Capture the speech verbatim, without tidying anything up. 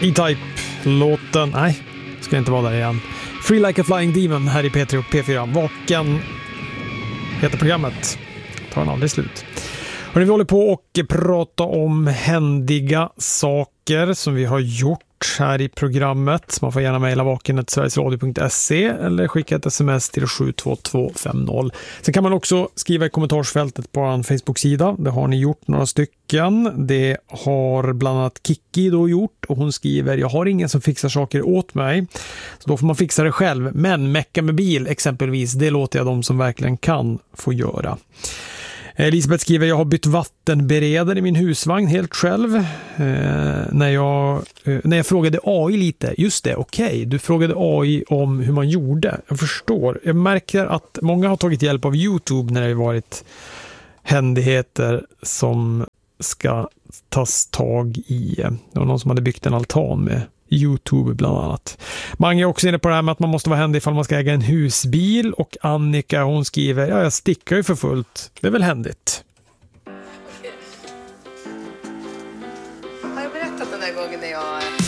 E-Type-låten, nej, ska inte vara där igen. Free Like a Flying Demon här i P tre och P fyra. Vaken heter programmet. Tar en aldrig slut. Och vi håller på och prata om händiga saker som vi har gjort här i programmet. Man får gärna mejla vaken snabel-a sverigesradio punkt se eller skicka ett sms till sju två två fem noll. Sen kan man också skriva i kommentarsfältet på en Facebook-sida. Det har ni gjort några stycken. Det har bland annat Kiki då gjort och hon skriver: jag har ingen som fixar saker åt mig. Så då får man fixa det själv. Men mecka med bil exempelvis, det låter jag de som verkligen kan få göra. Elisabeth skriver: jag har bytt vattenberedare i min husvagn helt själv. Eh, när, jag, eh, när jag frågade A I lite, just det, okej, okay, du frågade A I om hur man gjorde. Jag förstår. Jag märker att många har tagit hjälp av YouTube när det har varit händigheter som ska tas tag i. Det var någon som hade byggt en altan med YouTube bland annat. Mange är också inne på det här med att man måste vara händig ifall man ska äga en husbil, och Annika, hon skriver: ja, jag stickar ju för fullt. Det är väl händigt. Har jag berättat den där gången när jag